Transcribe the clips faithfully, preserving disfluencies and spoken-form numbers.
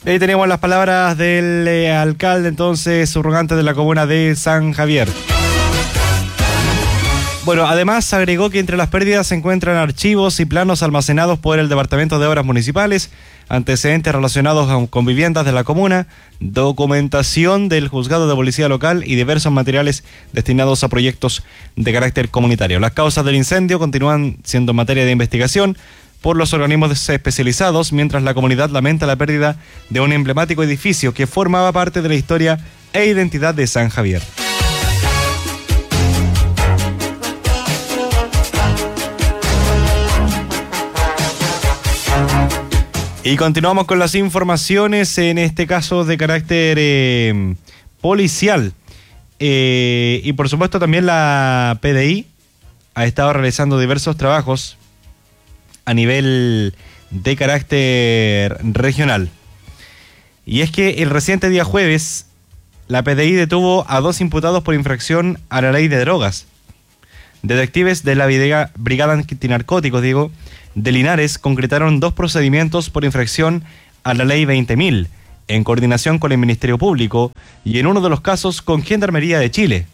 Ahí tenemos las palabras del eh, alcalde, entonces, subrogante de la comuna de San Javier. Bueno, además agregó que entre las pérdidas se encuentran archivos y planos almacenados por el Departamento de Obras Municipales, antecedentes relacionados con viviendas de la comuna, documentación del juzgado de policía local y diversos materiales destinados a proyectos de carácter comunitario. Las causas del incendio continúan siendo materia de investigación por los organismos especializados, mientras la comunidad lamenta la pérdida de un emblemático edificio que formaba parte de la historia e identidad de San Javier. Y continuamos con las informaciones, en este caso de carácter eh, policial. Eh, y por supuesto también la P D I ha estado realizando diversos trabajos a nivel de carácter regional. Y es que el reciente día jueves, la P D I detuvo a dos imputados por infracción a la ley de drogas. Detectives de la Brigada Antinarcóticos, digo, de Linares concretaron dos procedimientos por infracción a la ley veinte mil, en coordinación con el Ministerio Público y en uno de los casos con Gendarmería de Chile.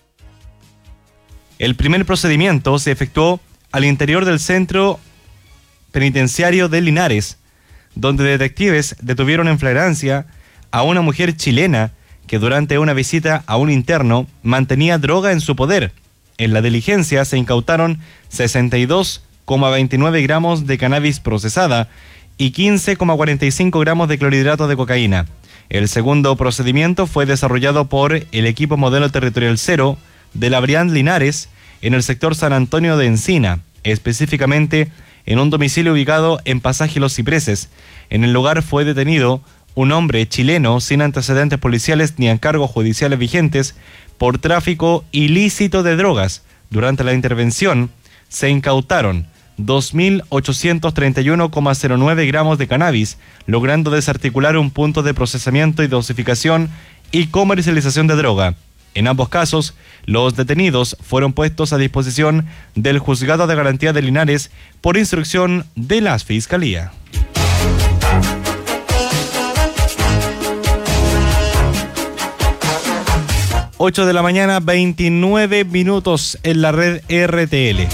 El primer procedimiento se efectuó al interior del centro penitenciario de Linares, donde detectives detuvieron en flagrancia a una mujer chilena que durante una visita a un interno mantenía droga en su poder. En la diligencia se incautaron sesenta y dos coma veintinueve gramos de cannabis procesada y quince coma cuarenta y cinco gramos de clorhidrato de cocaína. El segundo procedimiento fue desarrollado por el equipo modelo territorial cero de la Briand Linares en el sector San Antonio de Encina, específicamente en un domicilio ubicado en Pasaje Los Cipreses. En el lugar fue detenido un hombre chileno sin antecedentes policiales ni encargos judiciales vigentes por tráfico ilícito de drogas. Durante la intervención se incautaron dos mil ochocientos treinta y uno coma cero nueve gramos de cannabis, logrando desarticular un punto de procesamiento y dosificación y comercialización de droga. En ambos casos, los detenidos fueron puestos a disposición del Juzgado de Garantía de Linares por instrucción de la Fiscalía. ocho de la mañana, veintinueve minutos en la red R T L.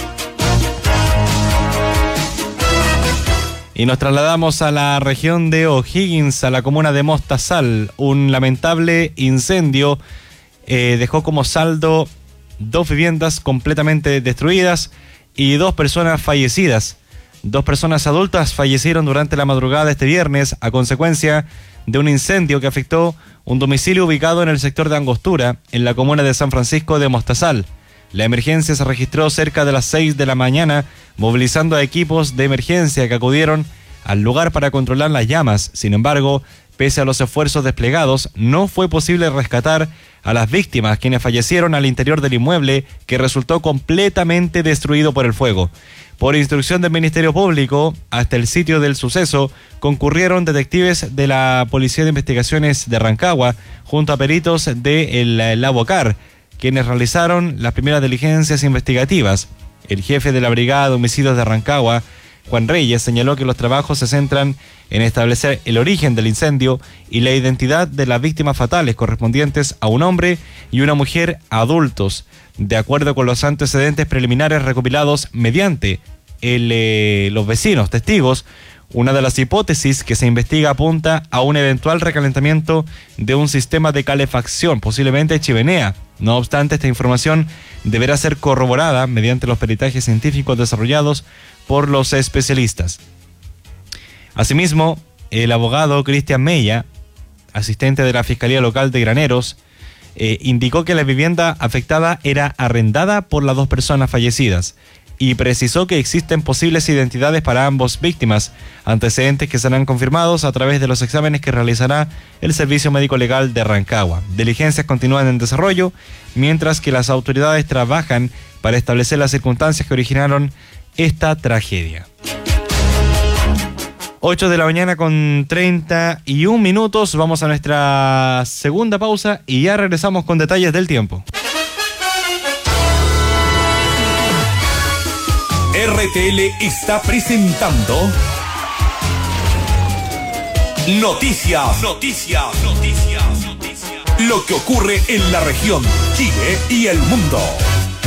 Y nos trasladamos a la región de O'Higgins, a la comuna de Mostazal. Un lamentable incendio eh, dejó como saldo dos viviendas completamente destruidas y dos personas fallecidas. Dos personas adultas fallecieron durante la madrugada de este viernes a consecuencia de un incendio que afectó un domicilio ubicado en el sector de Angostura, en la comuna de San Francisco de Mostazal. La emergencia se registró cerca de las seis de la mañana, movilizando a equipos de emergencia que acudieron al lugar para controlar las llamas. Sin embargo, pese a los esfuerzos desplegados, no fue posible rescatar a las víctimas, quienes fallecieron al interior del inmueble, que resultó completamente destruido por el fuego. Por instrucción del Ministerio Público, hasta el sitio del suceso concurrieron detectives de la Policía de Investigaciones de Rancagua, junto a peritos del Labocar, quienes realizaron las primeras diligencias investigativas. El jefe de la Brigada de Homicidios de Rancagua, Juan Reyes, señaló que los trabajos se centran en establecer el origen del incendio y la identidad de las víctimas fatales correspondientes a un hombre y una mujer adultos, de acuerdo con los antecedentes preliminares recopilados mediante el, eh, los vecinos testigos. Una de las hipótesis que se investiga apunta a un eventual recalentamiento de un sistema de calefacción, posiblemente chimenea. No obstante, esta información deberá ser corroborada mediante los peritajes científicos desarrollados por los especialistas. Asimismo, el abogado Cristian Mella, asistente de la Fiscalía Local de Graneros, eh, indicó que la vivienda afectada era arrendada por las dos personas fallecidas y precisó que existen posibles identidades para ambas víctimas, antecedentes que serán confirmados a través de los exámenes que realizará el Servicio Médico Legal de Rancagua. Diligencias continúan en desarrollo, mientras que las autoridades trabajan para establecer las circunstancias que originaron esta tragedia. ocho de la mañana con treinta y un minutos, vamos a nuestra segunda pausa y ya regresamos con detalles del tiempo. R T L está presentando Noticias, noticias, noticias, noticias. Lo que ocurre en la región, Chile y el mundo.